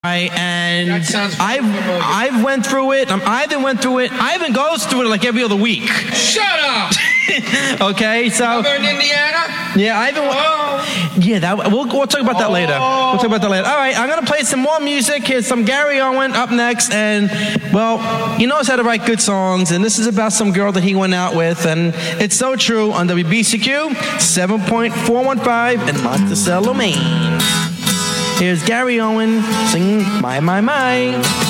And That sounds familiar. I've went through it. Ivan went through it. Ivan goes through it like every other week. Shut up! Okay, so Over in Indiana? yeah, Ivan. Yeah, we'll talk about that later. We'll talk about that later. All right, I'm gonna play some more music. Here's some Gary Owen up next, and well, he knows how to write good songs, and this is about some girl that he went out with, and it's so true on WBCQ 7.415 in Monticello, Maine. Here's Gary Owen singing My.